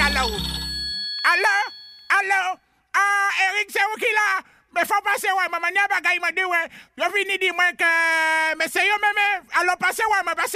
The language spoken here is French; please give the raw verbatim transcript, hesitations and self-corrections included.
à la route. Allô? Allô? Ah, Eric, c'est où qui là? Mais faut passer, ouais, maman, n'y a pas qu'à y me dire, ouais. Je finis de dire, moi, que. Mais c'est eux même. Alors, passez, ouais, mais passez.